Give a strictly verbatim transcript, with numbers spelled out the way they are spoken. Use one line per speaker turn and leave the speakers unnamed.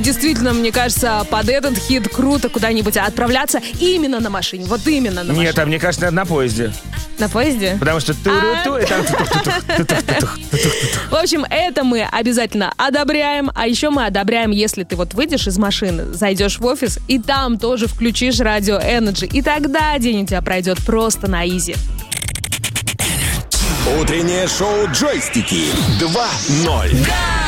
Действительно, мне кажется, под этот хит круто куда-нибудь отправляться именно на машине. Вот именно на машине.
Нет, а мне кажется, надо на поезде.
На поезде?
Потому что ту-ру-ту, и там тутух-тутух.
В общем, это мы обязательно одобряем. А еще мы одобряем, если ты вот выйдешь из машины, зайдешь в офис, и там тоже включишь радио Energy. И тогда день у тебя пройдет просто на изи.
Утреннее шоу «Джойстики» два ноль.